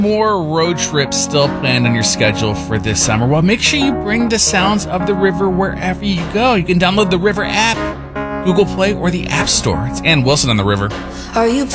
More road trips still planned on your schedule for this summer? Well, make sure you bring the sounds of the river wherever you go. You can download the River app, Google Play, or the App Store. It's Ann Wilson on the river. Are you